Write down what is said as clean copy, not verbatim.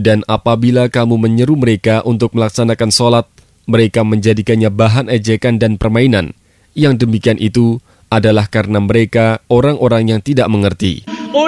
Dan apabila kamu menyeru mereka untuk melaksanakan sholat, mereka menjadikannya bahan ejekan dan permainan. Yang demikian itu adalah karena mereka orang-orang yang tidak mengerti.